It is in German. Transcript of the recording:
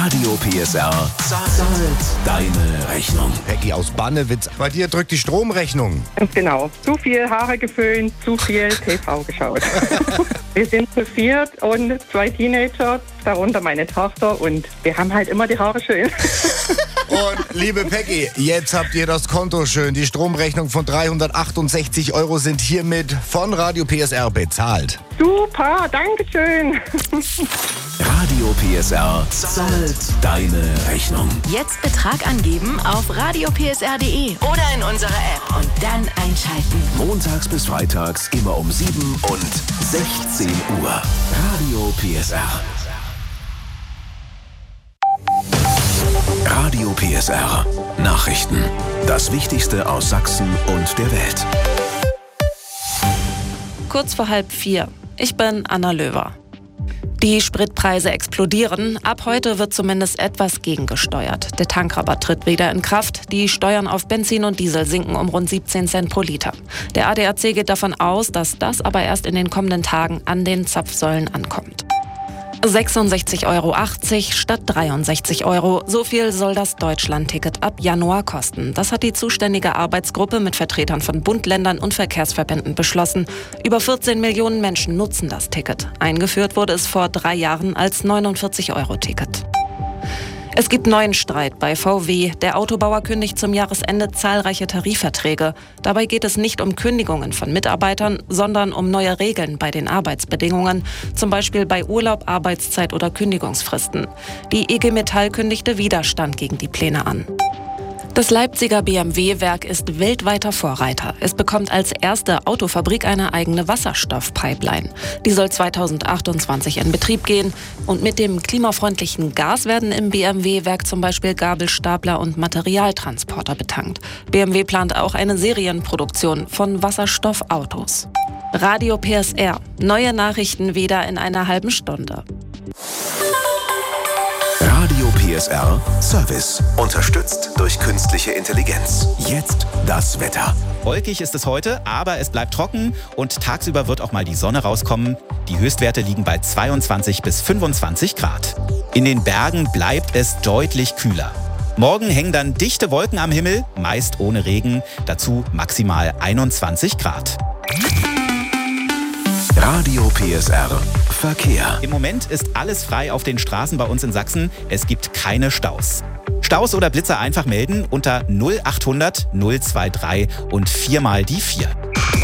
Radio PSR zahlt deine Rechnung. Peggy aus Bannewitz. Bei dir drückt die Stromrechnung. Genau. Zu viel Haare geföhnt, zu viel TV geschaut. Wir sind zu viert und 2 Teenager, darunter meine Tochter, und wir haben halt immer die Haare schön. Und liebe Peggy, jetzt habt ihr das Konto schön. Die Stromrechnung von 368 € sind hiermit von Radio PSR bezahlt. Super, Dankeschön. Radio PSR zahlt deine Rechnung. Jetzt Betrag angeben auf radiopsr.de oder in unserer App und dann einschalten. Montags bis freitags immer um 7 und 16 Uhr. Radio PSR. Radio PSR. Nachrichten. Das Wichtigste aus Sachsen und der Welt. Kurz vor 3:30. Ich bin Anna Löwer. Die Spritpreise explodieren. Ab heute wird zumindest etwas gegengesteuert. Der Tankrabatt tritt wieder in Kraft. Die Steuern auf Benzin und Diesel sinken um rund 17 Cent pro Liter. Der ADAC geht davon aus, dass das aber erst in den kommenden Tagen an den Zapfsäulen ankommt. 66,80 € statt 63 €. So viel soll das Deutschland-Ticket ab Januar kosten. Das hat die zuständige Arbeitsgruppe mit Vertretern von Bund, Ländern und Verkehrsverbänden beschlossen. Über 14 Millionen Menschen nutzen das Ticket. Eingeführt wurde es vor 3 Jahren als 49-€-Ticket. Es gibt neuen Streit bei VW. Der Autobauer kündigt zum Jahresende zahlreiche Tarifverträge. Dabei geht es nicht um Kündigungen von Mitarbeitern, sondern um neue Regeln bei den Arbeitsbedingungen, zum Beispiel bei Urlaub, Arbeitszeit oder Kündigungsfristen. Die IG Metall kündigte Widerstand gegen die Pläne an. Das Leipziger BMW-Werk ist weltweiter Vorreiter. Es bekommt als erste Autofabrik eine eigene Wasserstoffpipeline. Die soll 2028 in Betrieb gehen. Und mit dem klimafreundlichen Gas werden im BMW-Werk zum Beispiel Gabelstapler und Materialtransporter betankt. BMW plant auch eine Serienproduktion von Wasserstoffautos. Radio PSR. Neue Nachrichten wieder in einer halben Stunde. Radio PSR Service. Unterstützt durch künstliche Intelligenz. Jetzt das Wetter. Wolkig ist es heute, aber es bleibt trocken und tagsüber wird auch mal die Sonne rauskommen. Die Höchstwerte liegen bei 22 bis 25 Grad. In den Bergen bleibt es deutlich kühler. Morgen hängen dann dichte Wolken am Himmel, meist ohne Regen. Dazu maximal 21 Grad. Radio PSR Verkehr. Im Moment ist alles frei auf den Straßen bei uns in Sachsen. Es gibt keine Staus. Staus oder Blitzer einfach melden unter 0800 023 und 4 mal die 4.